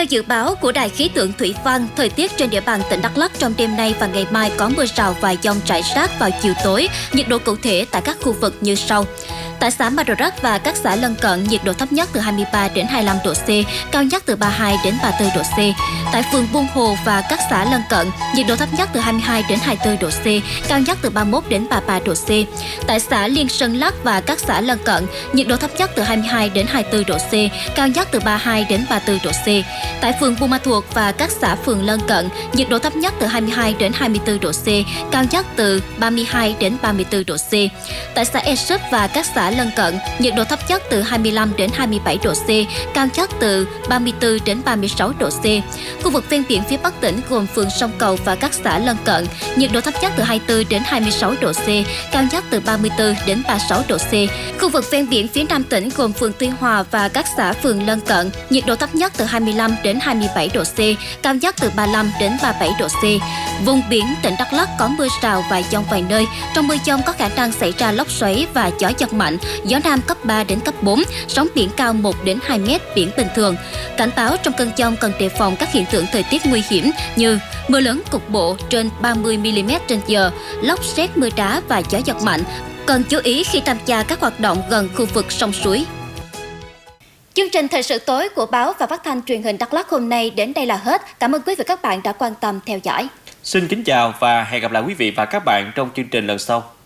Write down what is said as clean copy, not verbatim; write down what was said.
Theo dự báo của Đài khí tượng thủy văn, thời tiết trên địa bàn tỉnh Đắk Lắk trong đêm nay và ngày mai có mưa rào và dông rải rác vào chiều tối. Nhiệt độ cụ thể tại các khu vực như sau. Tại xã Mờ Rắc và các xã lân cận, nhiệt độ thấp nhất từ 23 đến 25 độ C, cao nhất từ 32 đến 34 độ C. Tại phường Buôn Hồ và các xã lân cận, nhiệt độ thấp nhất từ 22 đến 24 độ C, cao nhất từ 31 đến 33 độ C. Tại xã Liên Sơn Lắc và các xã lân cận, nhiệt độ thấp nhất từ 22 đến 24 độ C, cao nhất từ 32 đến 34 độ C. Tại phường Buôn Ma Thuột và các xã phường lân cận, nhiệt độ thấp nhất từ 22 đến 24 độ C, cao nhất từ 32 đến 34 độ C. Tại xã E Súp và các xã lân cận, nhiệt độ thấp nhất từ 25 đến 27 độ C, cao nhất từ 34 đến 36 độ C. Khu vực ven biển phía Bắc tỉnh gồm phường Sông Cầu và các xã lân cận, nhiệt độ thấp nhất từ 24 đến 26 độ C, cao nhất từ 34 đến 36 độ C. Khu vực ven biển phía Nam tỉnh gồm phường Tuy Hòa và các xã phường lân cận, nhiệt độ thấp nhất từ 25 đến 27 độ C, cao nhất từ 35 đến 37 độ C. Vùng biển tỉnh Đắk Lắk có mưa rào và dông vài nơi. Trong mưa dông có khả năng xảy ra lốc xoáy và gió giật mạnh, gió Nam cấp 3 đến cấp 4, sóng biển cao 1 đến 2 mét, biển bình thường. Cảnh báo trong cơn dông cần đề phòng các hiện tượng thời tiết nguy hiểm như mưa lớn cục bộ trên 30 mm/h, lốc sét, mưa đá và gió giật mạnh. Cần chú ý khi tham gia các hoạt động gần khu vực sông suối. Chương trình thời sự tối của báo và phát thanh truyền hình Đắk Lắk hôm nay đến đây là hết. Cảm ơn quý vị và các bạn đã quan tâm theo dõi. Xin kính chào và hẹn gặp lại quý vị và các bạn trong chương trình lần sau.